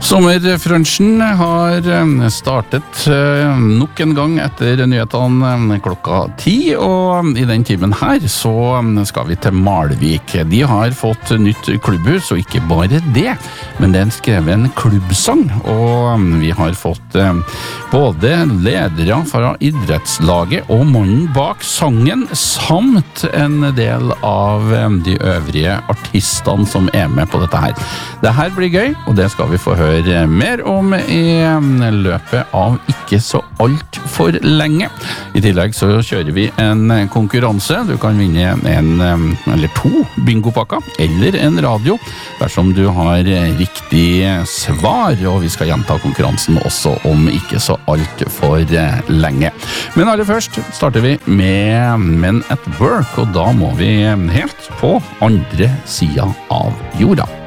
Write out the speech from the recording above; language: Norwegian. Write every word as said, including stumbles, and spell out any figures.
Sommerfrunchen har startet nok en gang etter nyhetene klokka ti, og i den timen her så skal vi til Malvik. De har fått nytt klubbhus, og ikke bare det, men det er skrevet en klubbsang, og vi har fått både ledere fra idrettslaget og mannen bak sangen, samt en del av de øvrige artistene som er med på dette her. Det her blir gøy, og det skal vi få høre mer om i løpet av ikke så alt for lenge. I tillegg så kjører vi en konkurranse. Du kan vinne en eller to bingopakker, eller en radio, dersom du har riktig svar, og vi skal gjenta konkurransen også om ikke så alt for lenge. Men aller først starter vi med Men at Work, og da må vi helt på andre siden av jorda.